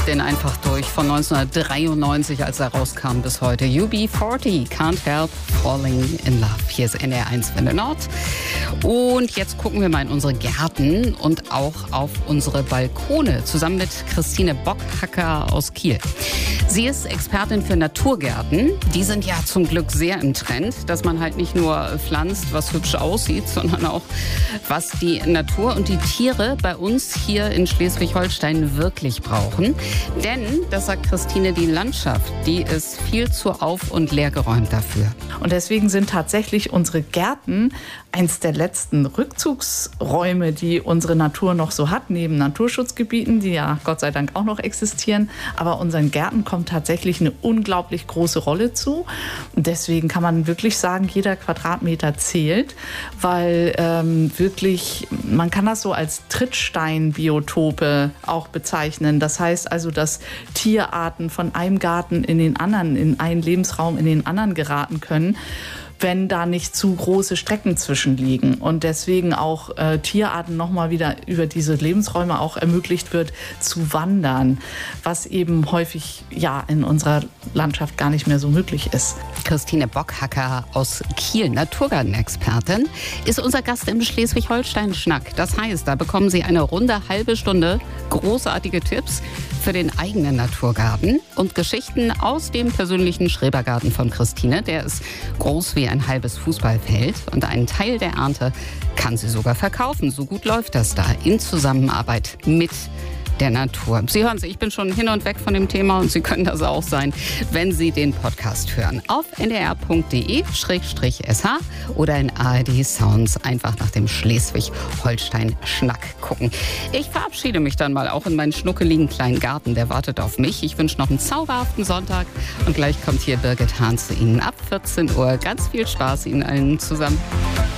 den einfach durch von 1993, als er rauskam, bis heute. UB40, Can't Help Falling in Love. Hier ist NDR1 Welle Nord. Und jetzt gucken wir mal in unsere Gärten und auch auf unsere Balkone, zusammen mit Christine Bockhacker aus Kiel. Sie ist Expertin für Naturgärten. Die sind ja zum Glück sehr im Trend, dass man halt nicht nur pflanzt, was hübsch aussieht, sondern auch, was die Natur und die Tiere bei uns hier in Schleswig-Holstein wirklich brauchen. Denn, das sagt Christine, die Landschaft, die ist viel zu auf- und leergeräumt dafür. Und deswegen sind tatsächlich unsere Gärten eins der letzten Rückzugsräume, die unsere Natur noch so hat, neben Naturschutzgebieten, die ja Gott sei Dank auch noch existieren. Aber unseren Gärten kommt tatsächlich eine unglaublich große Rolle zu. Und deswegen kann man wirklich sagen, jeder Quadratmeter zählt, weil wirklich, man kann das so als Trittsteinbiotope auch bezeichnen. Das heißt also, dass Tierarten von einem Garten in den anderen, in einen Lebensraum in den anderen geraten können, wenn da nicht zu große Strecken zwischenliegen. Und deswegen auch Tierarten nochmal wieder über diese Lebensräume auch ermöglicht wird, zu wandern, was eben häufig ja in unserer Landschaft gar nicht mehr so möglich ist. Christine Bockhacker aus Kiel, Naturgartenexpertin, ist unser Gast im Schleswig-Holstein-Schnack. Das heißt, da bekommen Sie eine runde halbe Stunde großartige Tipps für den eigenen Naturgarten und Geschichten aus dem persönlichen Schrebergarten von Christine. Der ist groß wie ein halbes Fußballfeld und einen Teil der Ernte kann sie sogar verkaufen. So gut läuft das da in Zusammenarbeit mit der Natur. Sie hören es, ich bin schon hin und weg von dem Thema und Sie können das auch sein, wenn Sie den Podcast hören. Auf ndr.de/sh oder in ARD Sounds einfach nach dem Schleswig-Holstein-Schnack gucken. Ich verabschiede mich dann mal auch in meinen schnuckeligen kleinen Garten. Der wartet auf mich. Ich wünsche noch einen zauberhaften Sonntag und gleich kommt hier Birgit Hahn zu Ihnen ab 14 Uhr. Ganz viel Spaß Ihnen allen zusammen.